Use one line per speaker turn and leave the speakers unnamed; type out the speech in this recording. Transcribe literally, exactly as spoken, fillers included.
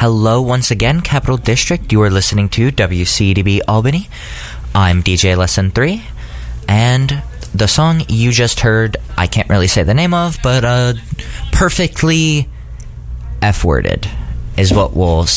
Hello once again, Capital District. You are listening to W C D B Albany. I'm D J Lesson three, and the song you just heard, I can't really say the name of, but uh, perfectly F-worded is what we'll